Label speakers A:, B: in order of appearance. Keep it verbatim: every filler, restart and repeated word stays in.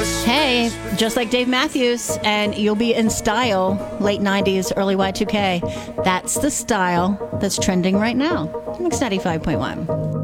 A: Hey, just like Dave Matthews, and you'll be in style, late nineties, early Y two K. That's the style that's trending right now. Mix ninety-five point one.